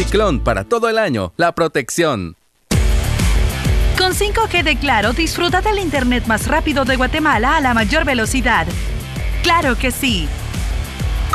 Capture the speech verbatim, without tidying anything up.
Ciclón, para todo el año, la protección. Con cinco G de Claro, disfruta del internet más rápido de Guatemala a la mayor velocidad. ¡Claro que sí!